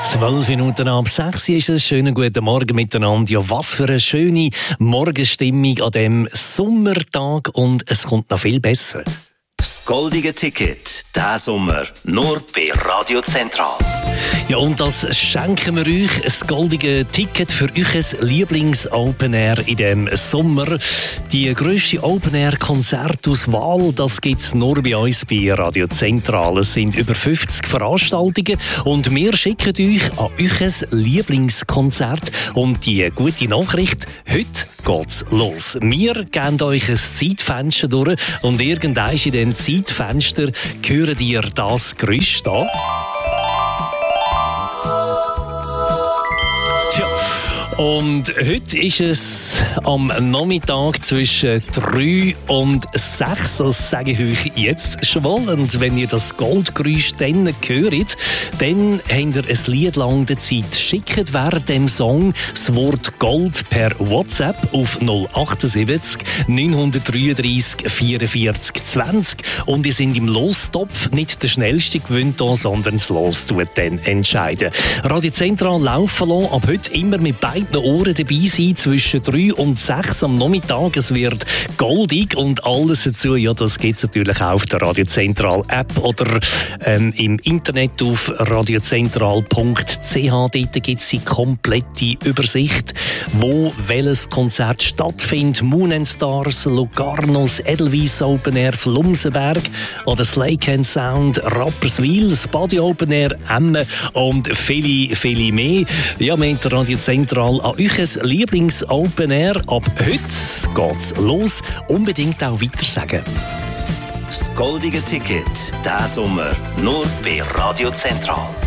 12 Minuten ab 6 ist es. Schönen guten Morgen miteinander. Ja, was für eine schöne Morgenstimmung an diesem Sommertag. Und es kommt noch viel besser. Das goldige Ticket, diesen Sommer, nur bei Radio Zentral. Ja, und das schenken wir euch, das goldige Ticket für euer Lieblings-Open Air in diesem Sommer. Die grösste Open Air-Konzertauswahl, das gibt es nur bei uns bei Radio Zentral. Es sind über 50 Veranstaltungen und wir schicken euch an euer Lieblingskonzert. Und die gute Nachricht, heute geht's los. Wir geben euch ein Zeitfenster durch und irgendwann in diesem Zeitfenster hören ihr das Geräusch an. Und heute ist es am Nachmittag zwischen 3 und 6, das sage ich euch jetzt schon mal. Und wenn ihr das Goldgeräusch dann hört, dann habt ihr ein Lied lang der Zeit. Schickt während dem Song das Wort Gold per WhatsApp auf 078 933 44 20 und ihr seid im Lostopf nicht der schnellste gewinnt, sondern das Los tut dann entscheiden. Radio Zentral laufen lassen, ab heute immer mit beiden Ohren dabei sein, zwischen 3 und 6 am Nachmittag. Es wird goldig und alles dazu, ja, das gibt es natürlich auch auf der Radio Zentral App oder im Internet auf radiozentral.ch. Dort gibt es die komplette Übersicht, wo welches Konzert stattfindet. Moon and Stars, Locarnos, Edelweiss Open Air, Flumsenberg oder Slake and Sound, Rapperswil, das Body Open Air, Emmen und viele, viele mehr. Ja, mit der Radio Zentral an euch ein Lieblings-Open Air. Ab heute geht's los. Unbedingt auch weitersagen. Das goldige Ticket, diesen Sommer, nur bei Radio Zentral.